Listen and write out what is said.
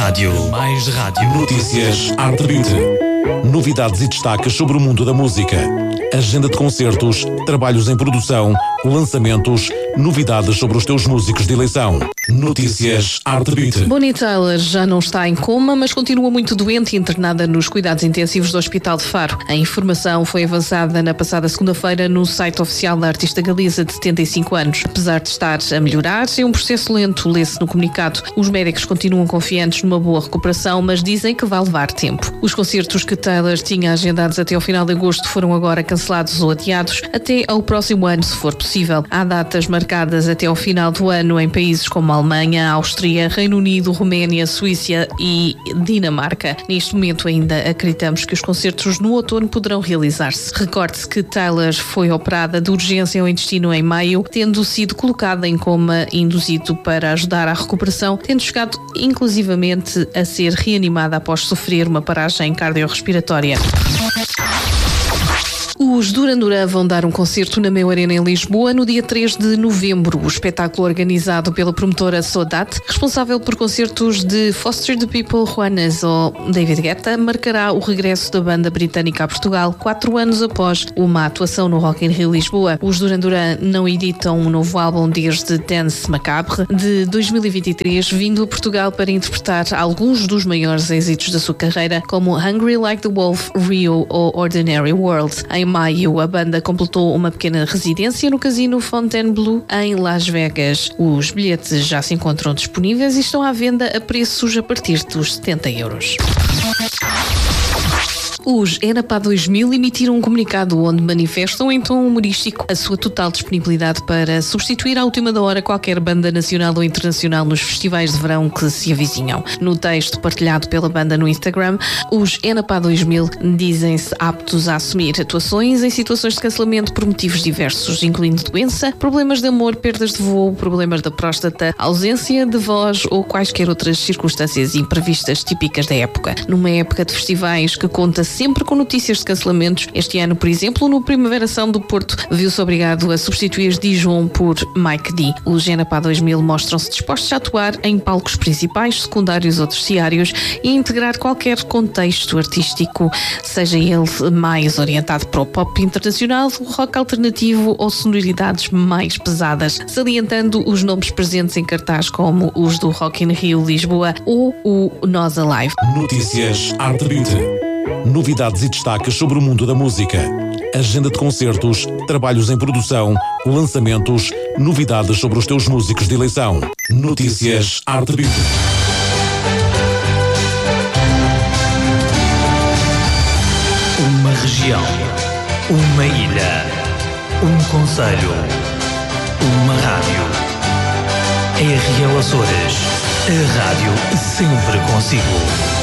rádio. Notícias Arte Beat. Novidades e destaques sobre o mundo da música. Agenda de concertos, trabalhos em produção, lançamentos, novidades sobre os teus músicos de eleição. Notícias Arte Beat. Bonnie Tyler já não está em coma, mas continua muito doente e internada nos cuidados intensivos do Hospital de Faro. A informação foi avançada na passada segunda-feira no site oficial da artista galesa de 75 anos. Apesar de estar a melhorar, é um processo lento, lê-se no comunicado. Os médicos continuam confiantes numa boa recuperação, mas dizem que vai levar tempo. Os concertos que Taylor tinha agendados até ao final de agosto foram agora cancelados ou adiados até ao próximo ano, se for possível. Há datas marcadas até ao final do ano em países como Alemanha, Áustria, Reino Unido, Roménia, Suíça e Dinamarca. Neste momento ainda acreditamos que os concertos no outono poderão realizar-se. Recorde-se que Taylor foi operada de urgência ao intestino em maio, tendo sido colocada em coma induzido para ajudar à recuperação, tendo chegado inclusivamente a ser reanimada após sofrer uma paragem cardiorrespiratória. Os Duran Duran vão dar um concerto na Meu Arena em Lisboa no dia 3 de novembro. O espetáculo organizado pela promotora Sodat, responsável por concertos de Foster the People, Juanes ou David Guetta, marcará o regresso da banda britânica a Portugal 4 anos após uma atuação no Rock in Rio Lisboa. Os Duran Duran não editam um novo álbum desde Dance Macabre de 2023, vindo a Portugal para interpretar alguns dos maiores êxitos da sua carreira, como Hungry Like the Wolf, Rio ou Ordinary World. Em maio, a banda completou uma pequena residência no Casino Fontainebleau, em Las Vegas. Os bilhetes já se encontram disponíveis e estão à venda a preços a partir dos 70 euros. Os ENAPA 2000 emitiram um comunicado onde manifestam em tom humorístico a sua total disponibilidade para substituir à última da hora qualquer banda nacional ou internacional nos festivais de verão que se avizinham. No texto partilhado pela banda no Instagram, os ENAPA 2000 dizem-se aptos a assumir atuações em situações de cancelamento por motivos diversos, incluindo doença, problemas de amor, perdas de voo, problemas da próstata, ausência de voz ou quaisquer outras circunstâncias imprevistas típicas da época. Numa época de festivais que conta sempre com notícias de cancelamentos, este ano, por exemplo, no Primavera Sound do Porto, viu-se obrigado a substituir Dijon por Mike D. Os ENAPA 2000 mostram-se dispostos a atuar em palcos principais, secundários ou terciários e integrar qualquer contexto artístico, seja ele mais orientado para o pop internacional, o rock alternativo ou sonoridades mais pesadas, salientando os nomes presentes em cartaz como os do Rock in Rio Lisboa ou o Nós Alive. Notícias Arte Beat. Novidades e destaques sobre o mundo da música. Agenda de concertos, trabalhos em produção, lançamentos, novidades sobre os teus músicos de eleição. Notícias Arte Beat. Uma região, uma ilha, um concelho, uma rádio. RL Açores, a rádio sempre consigo.